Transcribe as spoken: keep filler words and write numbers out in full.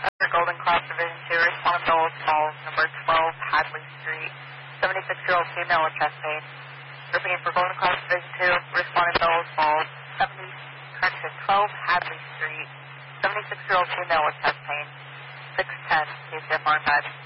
Under Golden Cross Division two, responding to Dulles Falls, number twelve Hadley Street, seventy-six-year-old female with chest pain. Repeating for Golden Cross Division two, responding to Dulles Falls, seventy, correction, twelve Hadley Street, seventy-six-year-old female with chest pain, six ten, K C F R five.